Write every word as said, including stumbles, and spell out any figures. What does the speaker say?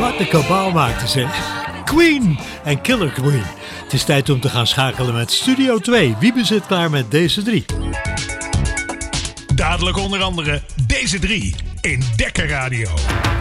Wat de kabaal maakte zeg. Queen en Killer Queen. Het is tijd om te gaan schakelen met Studio twee. Wiebe zit klaar met deze drie. Dadelijk onder andere deze drie in Dekker Radio.